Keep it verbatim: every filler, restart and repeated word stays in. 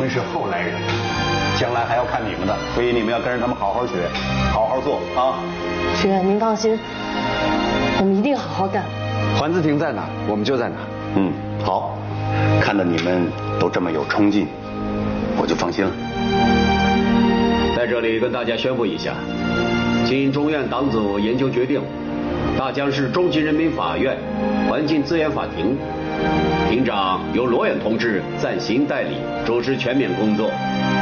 们是后来人，将来还要看你们的，所以你们要跟着他们好好学，好好做啊。 学院，您放心，我们一定好好干。 环字亭在哪，我们就在哪。 嗯，好，看到你们都这么有冲劲，我就放心了。 在这里跟大家宣布一下，经中院党组研究决定，大江市中级人民法院环境资源法庭庭长由罗远同志暂行代理，主持全面工作。